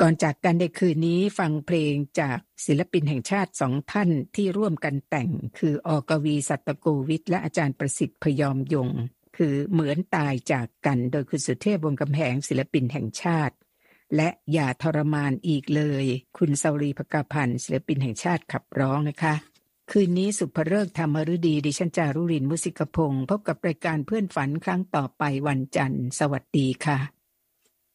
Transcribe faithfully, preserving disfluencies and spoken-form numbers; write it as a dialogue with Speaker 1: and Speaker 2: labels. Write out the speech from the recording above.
Speaker 1: ก่อนจากกันในคืนนี้ฟังเพลงจากศิลปินแห่งชาติสองท่านที่ร่วมกันแต่งคืออกวีสัตโกวิทและอาจารย์ประสิทธิ์พยอมยงค์คือเหมือนตายจากกันโดยคุณสุเทพวงศ์กำแหงศิลปินแห่งชาติและอย่าทรมานอีกเลยคุณเสารีภกาพันธ์ศิลปินแห่งชาติขับร้องนะคะคืนนี้สุภฤกษ์ธรรมฤดีดิฉันจารุรินทร์มุสิกพงศ์พบกับรายการเพื่อนฝันครั้งต่อไปวันจันทร์สวัสดีค่ะ